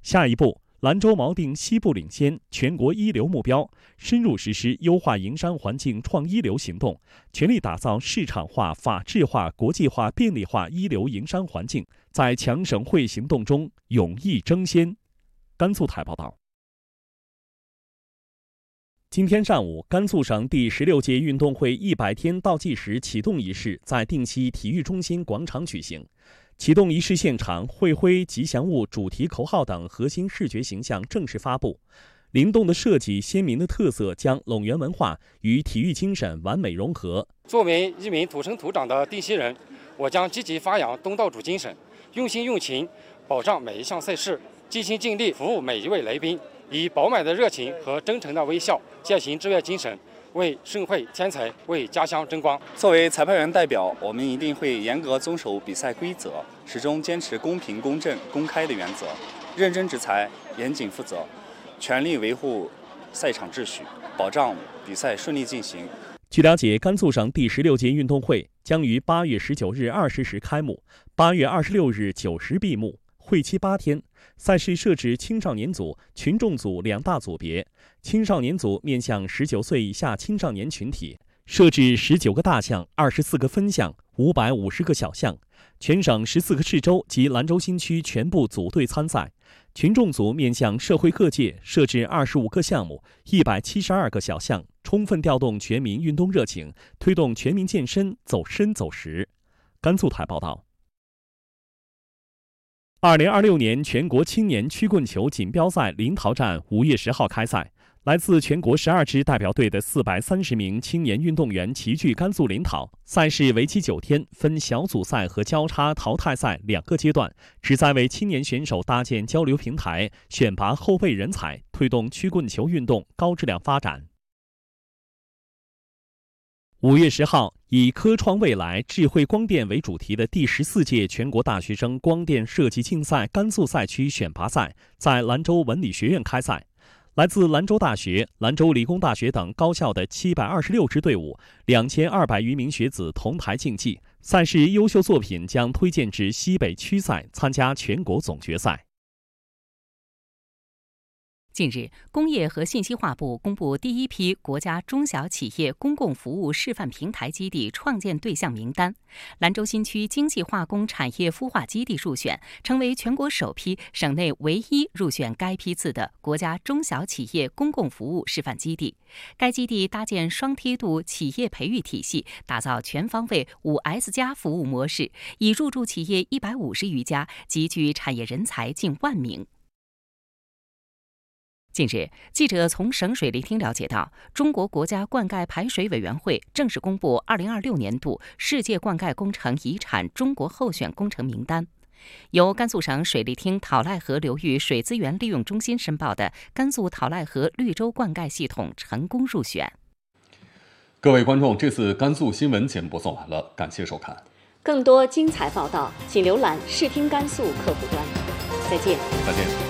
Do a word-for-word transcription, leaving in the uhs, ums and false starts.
下一步，兰州锚定西部领先、全国一流目标，深入实施优化营商环境创一流行动，全力打造市场化、法治化、国际化、便利化一流营商环境，在强省会行动中勇毅争先。甘肃台报道。今天上午，甘肃省第十六届运动会一百天倒计时启动仪式在定西体育中心广场举行。启动仪式现场，会徽、吉祥物、主题口号等核心视觉形象正式发布。灵动的设计、鲜明的特色将陇源文化与体育精神完美融合。 作为一名土生土长的定西人，我将积极发扬东道主精神，用心用情保障每一项赛事，尽心尽力服务每一位来宾，以饱满的热情和真诚的微笑践行志愿精神，为盛会添彩，为家乡争光。 作为裁判员代表，我们一定会严格遵守比赛规则，始终坚持公平、公正、公开的原则，认真执裁，严谨负责，全力维护赛场秩序，保障比赛顺利进行。 据了解，甘肃省第十六届运动会将于八月十九日二十时开幕，八月二十六日九时闭幕。会期八天，赛事设置青少年组、群众组两大组别。青少年组面向十九岁以下青少年群体，设置十九个大项、二十四个分项、五百五十个小项，全省十四个市州及兰州新区全部组队参赛。群众组面向社会各界，设置二十五个项目、一百七十二个小项，充分调动全民运动热情，推动全民健身走深走实。甘肃台报道。二零二六年全国青年曲棍球锦标赛临洮站五月十号开赛，来自全国十二支代表队的四百三十名青年运动员齐聚甘肃临洮。赛事为期九天，分小组赛和交叉淘汰赛两个阶段，旨在为青年选手搭建交流平台，选拔后备人才，推动曲棍球运动高质量发展。五月十号，以科创未来智慧光电为主题的第十四届全国大学生光电设计竞赛甘肃赛区选拔赛在兰州文理学院开赛。来自兰州大学、兰州理工大学等高校的七百二十六支队伍，两千二百余名学子同台竞技。赛事优秀作品将推荐至西北区赛，参加全国总决赛。 近日，工业和信息化部公布第一批国家中小企业公共服务示范平台基地创建对象名单，兰州新区精细化工产业孵化基地入选，成为全国首批、省内唯一入选该批次的国家中小企业公共服务示范基地。该基地搭建双梯度企业培育体系，打造全方位五 S 加服务模式，已入驻企业一百五十余家，集聚产业人才近万名。近日，记者从省水利厅了解到，中国国家灌溉排水委员会正式公布二零二六年度世界灌溉工程遗产中国候选工程名单。由甘肃省水利厅讨赖河流域水资源利用中心申报的甘肃讨赖河绿洲灌溉系统成功入选。 各位观众，这次甘肃新闻节目播送完了，感谢收看。 更多精彩报道，请浏览视听甘肃客户端。再见。 再见。